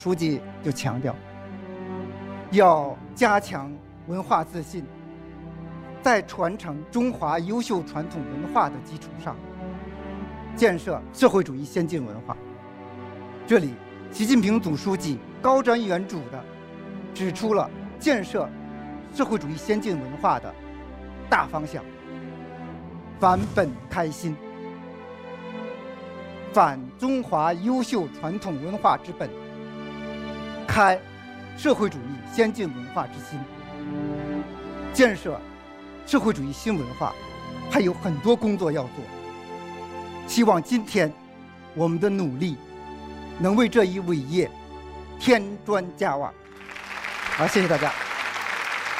书记就强调，要加强文化自信，在传承中华优秀传统文化的基础上，建设社会主义先进文化。这里，习近平总书记高瞻远瞩地指出了建设社会主义先进文化的大方向：返本开新，返中华优秀传统文化之本，开社会主义先进文化之心。建设社会主义新文化还有很多工作要做，希望今天我们的努力能为这一伟业添砖加瓦。好，谢谢大家。